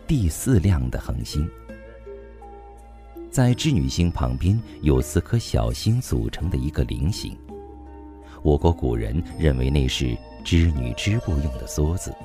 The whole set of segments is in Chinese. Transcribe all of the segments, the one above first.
第4亮的恒星。在织女星旁边有4颗小星组成的一个菱形，我国古人认为那是织女织布用的梭子。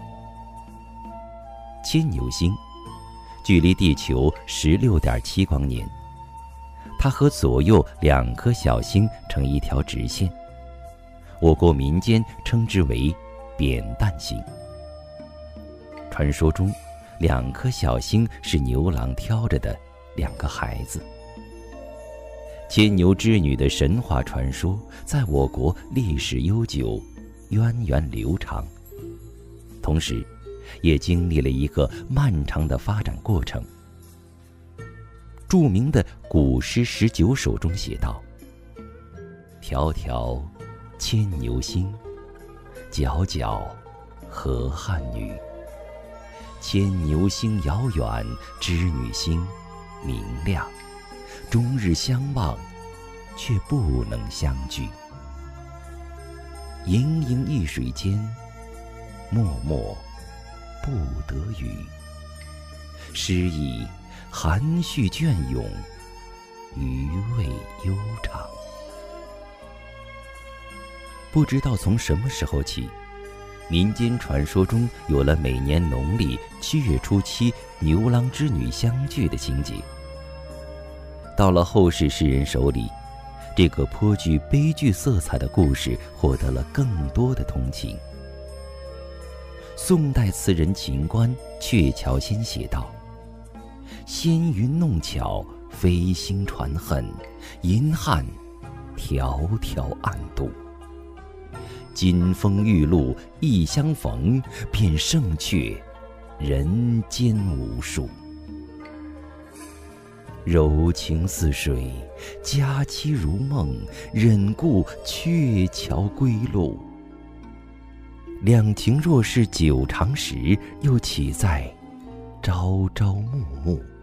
牵牛星距离地球16.7光年，它和左右2颗小星成一条直线，我国民间称之为扁担星。传说中2颗小星是牛郎挑着的2个孩子。牵牛织女的神话传说在我国历史悠久，源远流长，同时也经历了一个漫长的发展过程。著名的古诗19首中写道：迢迢牵牛星，皎皎河汉女。牵牛星遥远，织女星明亮，终日相望，却不能相聚。盈盈一水间，脉脉不得语。诗意含蓄隽永，余味悠长。不知道从什么时候起，民间传说中有了每年农历7月初7牛郎织女相聚的情节。到了后世诗人手里，这个颇具悲剧色彩的故事获得了更多的同情。宋代词人秦观《鹊桥仙》写道：纤云弄巧，飞星传恨，银汉迢迢暗度。金风玉露一相逢，便胜却人间无数。柔情似水，佳期如梦，忍顾鹊桥归路。两情若是久长时，又岂在朝朝暮暮。